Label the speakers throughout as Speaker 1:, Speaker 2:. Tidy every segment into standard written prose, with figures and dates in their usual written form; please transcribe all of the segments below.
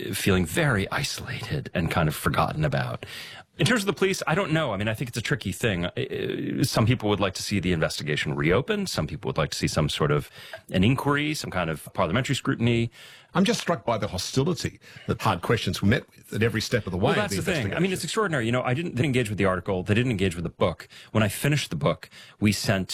Speaker 1: feeling very isolated and kind of forgotten about. In terms of the police, I don't know. I mean, I think it's a tricky thing. Some people would like to see the investigation reopened. Some people would like to see some sort of an inquiry, some kind of parliamentary scrutiny.
Speaker 2: I'm just struck by the hostility that hard questions were met with at every step of the way.
Speaker 1: Well, that's the thing. I mean, it's extraordinary. You know, I didn't engage with the article. They didn't engage with the book. When I finished the book, we sent,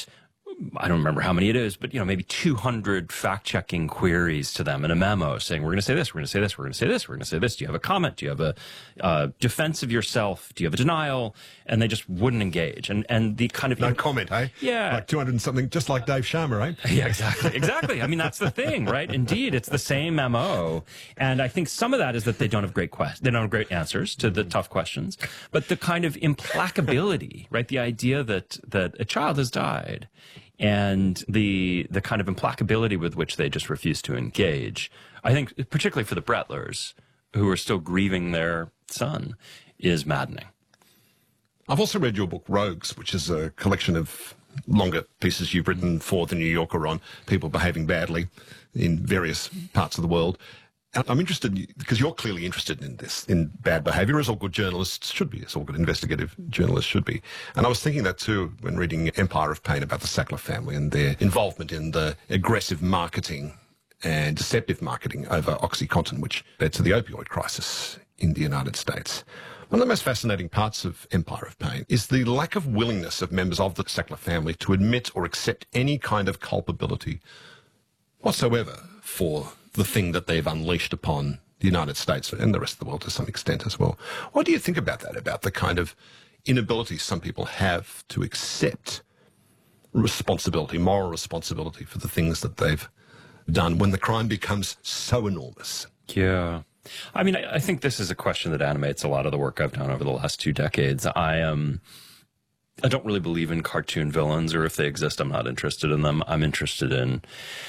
Speaker 1: I don't remember how many it is, but, you know, maybe 200 fact-checking queries to them in a memo saying, we're going to say this, we're going to say this, we're going to say this, we're going to say this. Do you have a comment? Do you have a defense of yourself? Do you have a denial? And they just wouldn't engage. And the kind of...
Speaker 2: No comment, eh?
Speaker 1: Yeah.
Speaker 2: Like 200 and something, just like Dave Sharma, eh?
Speaker 1: Yeah, exactly. Exactly. I mean, that's the thing, right? Indeed, it's the same MO. And I think some of that is that they don't have they don't have great answers to the tough questions. But the kind of implacability, right? The idea that a child has died and the kind of implacability with which they just refuse to engage, I think, particularly for the Brettlers, who are still grieving their son, is maddening.
Speaker 2: I've also read your book, Rogues, which is a collection of longer pieces you've written for The New Yorker on people behaving badly in various parts of the world. And I'm interested, because you're clearly interested in this, in bad behaviour, as all good journalists should be, as all good investigative journalists should be. And I was thinking that too when reading Empire of Pain about the Sackler family and their involvement in the aggressive marketing and deceptive marketing over OxyContin, which led to the opioid crisis in the United States. One of the most fascinating parts of Empire of Pain is the lack of willingness of members of the Sackler family to admit or accept any kind of culpability whatsoever for the thing that they've unleashed upon the United States and the rest of the world to some extent as well. What do you think about that, about the kind of inability some people have to accept responsibility, moral responsibility for the things that they've done when the crime becomes so enormous?
Speaker 1: Yeah. I mean, I think this is a question that animates a lot of the work I've done over the last 2 decades. I don't really believe in cartoon villains, or if they exist, I'm not interested in them. I'm interested in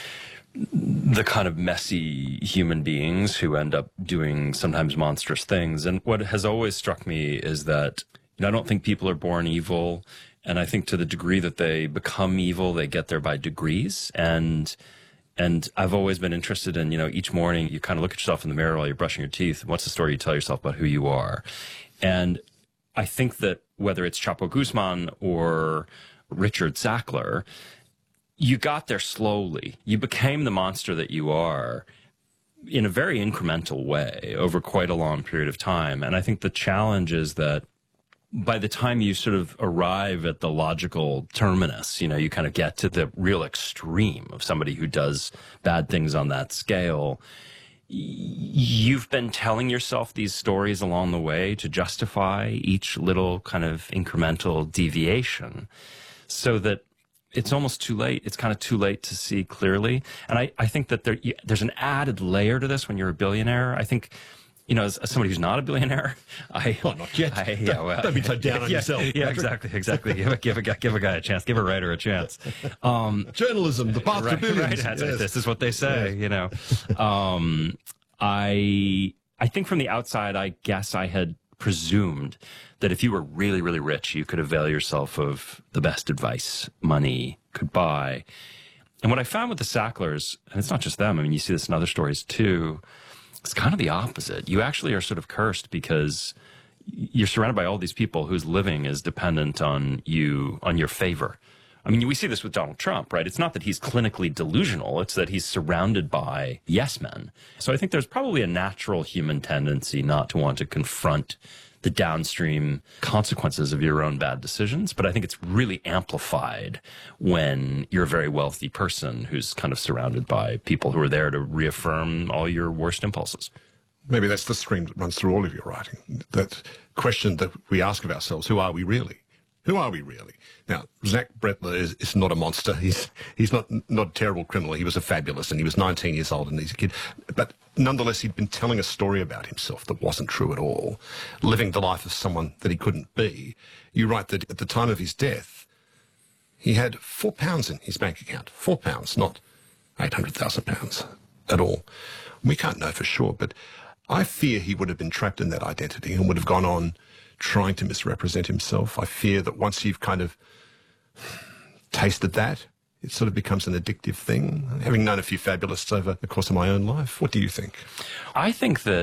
Speaker 1: the kind of messy human beings who end up doing sometimes monstrous things. And what has always struck me is that, you know, I don't think people are born evil. And I think to the degree that they become evil, they get there by degrees. And I've always been interested in, you know, each morning you kind of look at yourself in the mirror while you're brushing your teeth. What's the story you tell yourself about who you are? And I think that whether it's Chapo Guzman or Richard Sackler, you got there slowly. You became the monster that you are in a very incremental way over quite a long period of time. And I think the challenge is that by the time you sort of arrive at the logical terminus, you know, you kind of get to the real extreme of somebody who does bad things on that scale. You've been telling yourself these stories along the way to justify each little kind of incremental deviation, so that it's almost too late. It's kind of too late to see clearly. And I think that there's an added layer to this when you're a billionaire. I think, you know, as somebody who's not a billionaire,
Speaker 2: not yet. Don't be so down on yourself.
Speaker 1: Yeah, exactly. Give a guy a chance. Give a writer a chance.
Speaker 2: Journalism, the path to billions.
Speaker 1: Right. This is what they say. You know, I think from the outside, I guess I had presumed that if you were really, really rich, you could avail yourself of the best advice money could buy. And what I found with the Sacklers, and it's not just them, I mean, you see this in other stories too, it's kind of the opposite. You actually are sort of cursed because you're surrounded by all these people whose living is dependent on you, on your favor. I mean, we see this with Donald Trump, right? It's not that he's clinically delusional. It's that he's surrounded by yes men. So I think there's probably a natural human tendency not to want to confront the downstream consequences of your own bad decisions. But I think it's really amplified when you're a very wealthy person who's kind of surrounded by people who are there to reaffirm all your worst impulses.
Speaker 2: Maybe that's the stream that runs through all of your writing. That question that we ask of ourselves, who are we really? Who are we really? Now, Zach Brettler is not a monster. He's not a terrible criminal. He was a fabulous, and he was 19 years old, and he's a kid. But nonetheless, he'd been telling a story about himself that wasn't true at all, living the life of someone that he couldn't be. You write that at the time of his death, he had £4 in his bank account. £4, not £800,000 at all. We can't know for sure, but I fear he would have been trapped in that identity and would have gone on trying to misrepresent himself. I fear that once you've kind of tasted that, it sort of becomes an addictive thing. Having known a few fabulists over the course of my own life, what do you think?
Speaker 1: I think that